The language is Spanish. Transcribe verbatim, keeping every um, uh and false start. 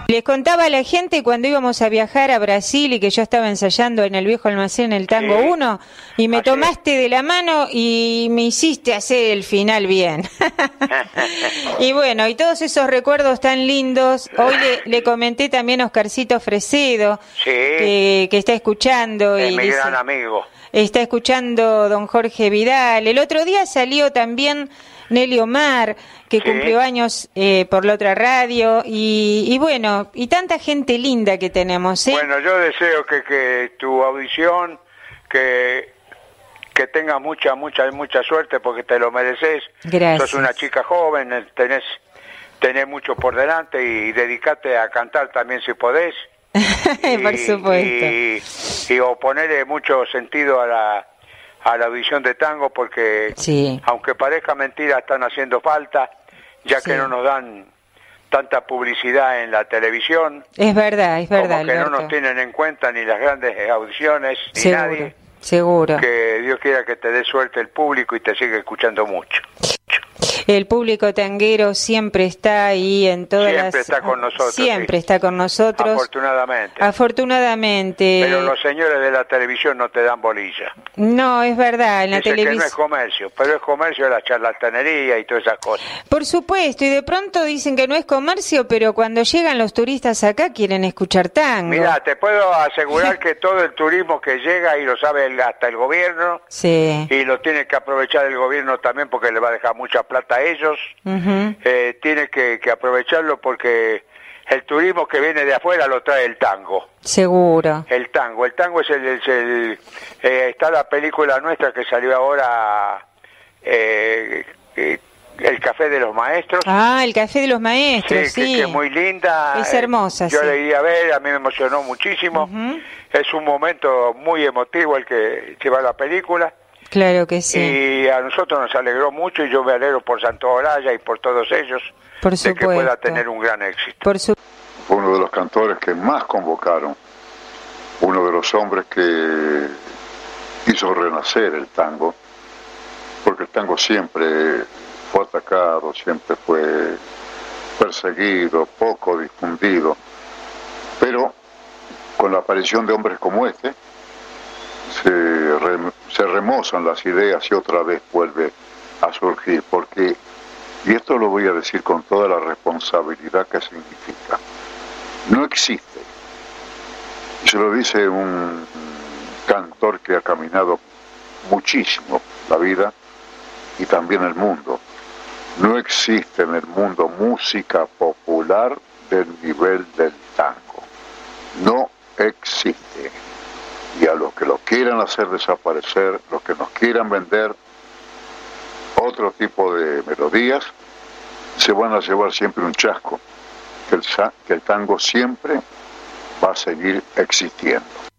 Les contaba a la gente cuando íbamos a viajar a Brasil y que yo estaba ensayando en el viejo almacén el Tango Sí. uno y me Así tomaste de la mano y me hiciste hacer el final bien. Y bueno, y todos esos recuerdos tan lindos. Hoy le, le comenté también a Oscarcito Fresedo, Sí. que, que está escuchando. Es y mi dice, gran amigo. está escuchando don Jorge Vidal. El otro día salió también Nelly Omar, que Sí. cumplió años eh, por la otra radio, y, y bueno, y tanta gente linda que tenemos, ¿eh? Bueno, yo deseo que, que tu audición, que, que tengas mucha, mucha, mucha suerte porque te lo mereces. Gracias. Sos una chica joven, tenés, tenés mucho por delante y dedicate a cantar también si podés. Por supuesto. Y, y o ponerle mucho sentido a la, a la audición de tango porque, Sí. aunque parezca mentira, están haciendo falta, ya Sí. que no nos dan tanta publicidad en la televisión. Es verdad, es verdad, Como que Alberto. no nos tienen en cuenta ni las grandes audiciones, ni Seguro, nadie. seguro. Que Dios quiera que te dé suerte el público y te siga escuchando mucho. El público tanguero siempre está ahí en todas Siempre las... está con nosotros, Siempre sí. está con nosotros. Afortunadamente. Afortunadamente. Pero los señores de la televisión no te dan bolilla. No, es verdad, en la Dicen que no es televisión... comercio, pero es comercio de la charlatanería y todas esas cosas. Por supuesto, y de pronto dicen que no es comercio, pero cuando llegan los turistas acá quieren escuchar tango. Mira, te puedo asegurar que todo el turismo que llega, y lo sabe el- hasta el gobierno, Sí. y lo tiene que aprovechar el gobierno también porque le va a dejar mucha plata a ellos, Ujú. eh, tiene que, que aprovecharlo porque el turismo que viene de afuera lo trae el tango. Seguro. El tango, el tango es el... es el- eh, está la película nuestra que salió ahora, eh, eh, El Café de los Maestros. Ah, el Café de los Maestros, sí. que, que es muy linda. Es hermosa, Yo sí. la iría a ver, a mí me emocionó muchísimo. Ujú. Es un momento muy emotivo el que lleva la película. Claro que sí. Y a nosotros nos alegró mucho y yo me alegro por Santo Olaya y por todos ellos Por de que supuesto. pueda tener un gran éxito. Por su... Fue uno de los cantores que más convocaron, uno de los hombres que hizo renacer el tango, porque el tango siempre fue atacado, siempre fue perseguido, poco difundido, pero con la aparición de hombres como este, se, re- se remozan las ideas y otra vez vuelve a surgir, porque, y esto lo voy a decir con toda la responsabilidad que significa, no existe, y se lo dice un cantor que ha caminado muchísimo la vida y también el mundo, no existe en el mundo música popular del nivel del tango, no existe. Y a los que lo quieran hacer desaparecer, los que nos quieran vender otro tipo de melodías, se van a llevar siempre un chasco, que el, sa- que el tango siempre va a seguir existiendo.